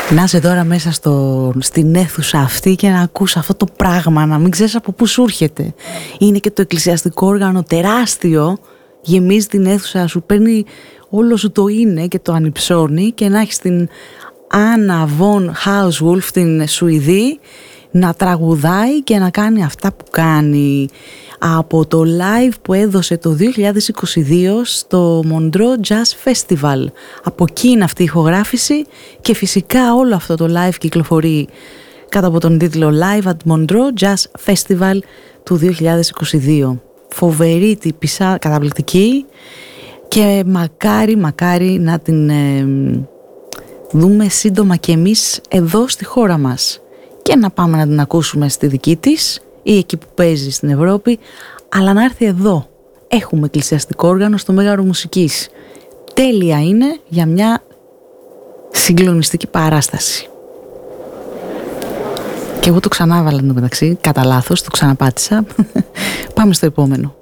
Να είσαι τώρα μέσα στην αίθουσα αυτή και να ακούς αυτό το πράγμα, να μην ξέρεις από πού σου έρχεται. Είναι και το εκκλησιαστικό όργανο τεράστιο, γεμίζει την αίθουσα, σου παίρνει όλο σου το είναι και το ανυψώνει, και να έχεις την Άννα Βον Χάουσβουλφ, την Σουηδή, να τραγουδάει και να κάνει αυτά που κάνει. Από το live που έδωσε το 2022 στο Montreux Jazz Festival. Από εκεί είναι αυτή η ηχογράφηση, και φυσικά όλο αυτό το live κυκλοφορεί κάτω από τον τίτλο Live at Montreux Jazz Festival του 2022. Φοβερή τύπισσα, καταπληκτική, και μακάρι να την δούμε σύντομα και εμείς εδώ στη χώρα μας, και να πάμε να την ακούσουμε στη δική της ή εκεί που παίζει στην Ευρώπη, αλλά να έρθει εδώ. Έχουμε εκκλησιαστικό όργανο στο Μέγαρο Μουσικής. Τέλεια είναι για μια συγκλονιστική παράσταση. Και εγώ το ξανάβαλα εντωμεταξύ, κατά λάθος, το ξαναπάτησα. Πάμε στο επόμενο.